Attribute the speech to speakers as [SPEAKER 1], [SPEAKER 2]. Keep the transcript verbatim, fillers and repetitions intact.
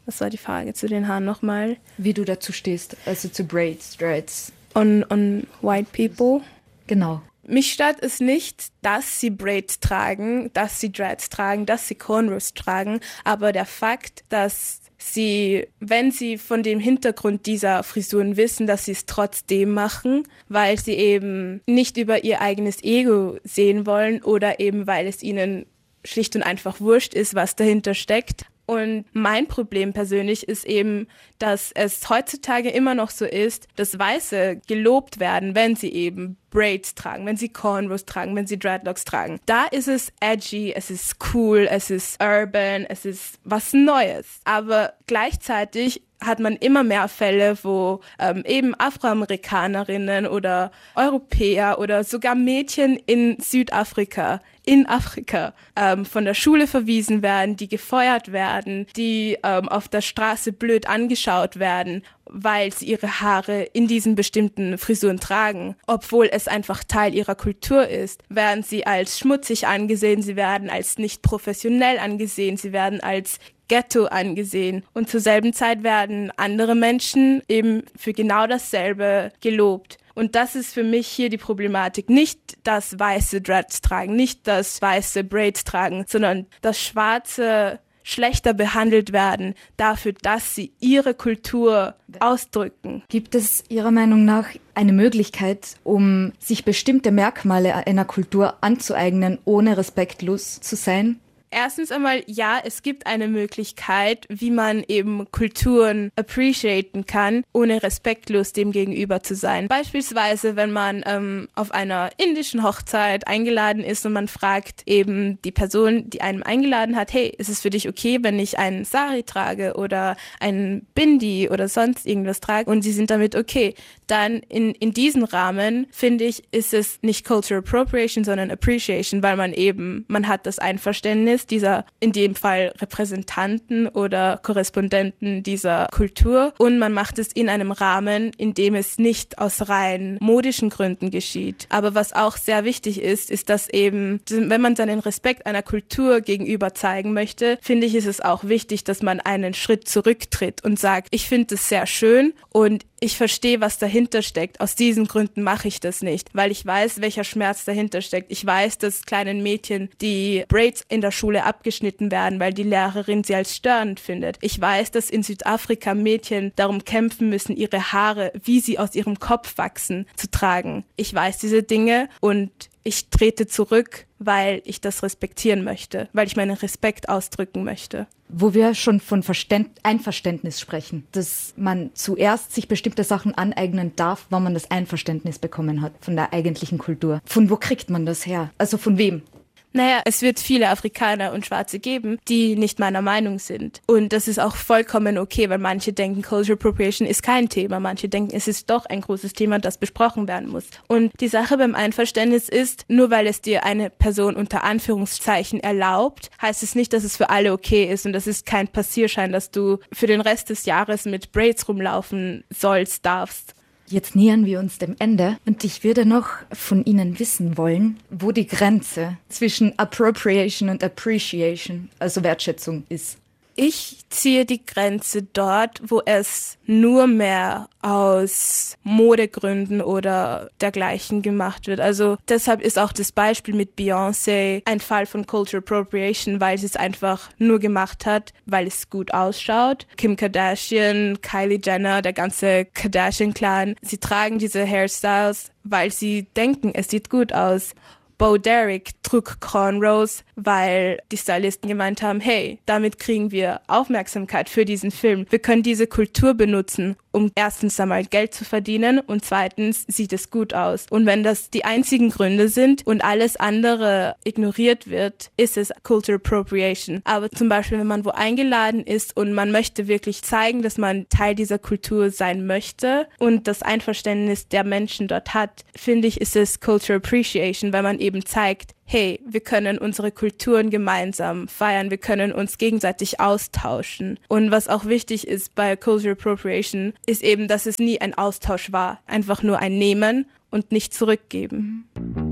[SPEAKER 1] Was war die Frage zu den Haaren nochmal?
[SPEAKER 2] Wie du dazu stehst, also zu Braids, Dreads.
[SPEAKER 1] On, on white people?
[SPEAKER 2] Genau.
[SPEAKER 1] Mich stört es nicht, dass sie Braids tragen, dass sie Dreads tragen, dass sie Cornrows tragen, aber der Fakt, dass sie, wenn sie von dem Hintergrund dieser Frisuren wissen, dass sie es trotzdem machen, weil sie eben nicht über ihr eigenes Ego sehen wollen oder eben weil es ihnen schlicht und einfach wurscht ist, was dahinter steckt. Und mein Problem persönlich ist eben, dass es heutzutage immer noch so ist, dass Weiße gelobt werden, wenn sie eben Braids tragen, wenn sie Cornrows tragen, wenn sie Dreadlocks tragen. Da ist es edgy, es ist cool, es ist urban, es ist was Neues. Aber gleichzeitig hat man immer mehr Fälle, wo ähm, eben Afroamerikanerinnen oder Europäer oder sogar Mädchen in Südafrika, in Afrika ähm, von der Schule verwiesen werden, die gefeuert werden, die ähm, auf der Straße blöd angeschaut werden, weil sie ihre Haare in diesen bestimmten Frisuren tragen, obwohl es einfach Teil ihrer Kultur ist. Werden sie als schmutzig angesehen, sie werden als nicht professionell angesehen, sie werden als Ghetto angesehen. Und zur selben Zeit werden andere Menschen eben für genau dasselbe gelobt. Und das ist für mich hier die Problematik. Nicht, dass Weiße Dreads tragen, nicht, dass Weiße Braids tragen, sondern dass Schwarze schlechter behandelt werden dafür, dass sie ihre Kultur ausdrücken.
[SPEAKER 2] Gibt es Ihrer Meinung nach eine Möglichkeit, um sich bestimmte Merkmale einer Kultur anzueignen, ohne respektlos zu sein?
[SPEAKER 1] Erstens einmal, ja, es gibt eine Möglichkeit, wie man eben Kulturen appreciaten kann, ohne respektlos dem gegenüber zu sein. Beispielsweise, wenn man ähm, auf einer indischen Hochzeit eingeladen ist und man fragt eben die Person, die einem eingeladen hat, hey, ist es für dich okay, wenn ich einen Sari trage oder einen Bindi oder sonst irgendwas trage und sie sind damit okay, dann in, in diesem Rahmen, finde ich, ist es nicht Cultural Appropriation, sondern Appreciation, weil man eben, man hat das Einverständnis dieser, in dem Fall Repräsentanten oder Korrespondenten dieser Kultur und man macht es in einem Rahmen, in dem es nicht aus rein modischen Gründen geschieht. Aber was auch sehr wichtig ist, ist, dass eben, wenn man seinen Respekt einer Kultur gegenüber zeigen möchte, finde ich, ist es auch wichtig, dass man einen Schritt zurücktritt und sagt, ich finde es sehr schön und ich verstehe, was dahinter steckt. Aus diesen Gründen mache ich das nicht, weil ich weiß, welcher Schmerz dahinter steckt. Ich weiß, dass kleinen Mädchen die Braids in der Schule abgeschnitten werden, weil die Lehrerin sie als störend findet. Ich weiß, dass in Südafrika Mädchen darum kämpfen müssen, ihre Haare, wie sie aus ihrem Kopf wachsen, zu tragen. Ich weiß diese Dinge und ich trete zurück, weil ich das respektieren möchte, weil ich meinen Respekt ausdrücken möchte.
[SPEAKER 2] Wo wir schon von Verständ- Einverständnis sprechen, dass man zuerst sich bestimmte Sachen aneignen darf, wenn man das Einverständnis bekommen hat von der eigentlichen Kultur. Von wo kriegt man das her? Also von wem?
[SPEAKER 1] Naja, es wird viele Afrikaner und Schwarze geben, die nicht meiner Meinung sind. Und das ist auch vollkommen okay, weil manche denken, Cultural Appropriation ist kein Thema. Manche denken, es ist doch ein großes Thema, das besprochen werden muss. Und die Sache beim Einverständnis ist, nur weil es dir eine Person unter Anführungszeichen erlaubt, heißt es nicht, dass es für alle okay ist. Und das ist kein Passierschein, dass du für den Rest des Jahres mit Braids rumlaufen sollst, darfst.
[SPEAKER 2] Jetzt nähern wir uns dem Ende und ich würde noch von Ihnen wissen wollen, wo die Grenze zwischen Appropriation und Appreciation, also Wertschätzung, ist.
[SPEAKER 1] Ich ziehe die Grenze dort, wo es nur mehr aus Modegründen oder dergleichen gemacht wird. Also deshalb ist auch das Beispiel mit Beyoncé ein Fall von Cultural Appropriation, weil sie es einfach nur gemacht hat, weil es gut ausschaut. Kim Kardashian, Kylie Jenner, der ganze Kardashian-Clan, sie tragen diese Hairstyles, weil sie denken, es sieht gut aus. Bo Derek trug Cornrows, weil die Stylisten gemeint haben, hey, damit kriegen wir Aufmerksamkeit für diesen Film. Wir können diese Kultur benutzen, um erstens einmal Geld zu verdienen und zweitens sieht es gut aus. Und wenn das die einzigen Gründe sind und alles andere ignoriert wird, ist es Cultural Appropriation. Aber zum Beispiel, wenn man wo eingeladen ist und man möchte wirklich zeigen, dass man Teil dieser Kultur sein möchte und das Einverständnis der Menschen dort hat, finde ich, ist es Cultural Appreciation, weil man eben zeigt, hey, wir können unsere Kulturen gemeinsam feiern, wir können uns gegenseitig austauschen. Und was auch wichtig ist bei Cultural Appropriation, ist eben, dass es nie ein Austausch war, einfach nur ein Nehmen und nicht zurückgeben.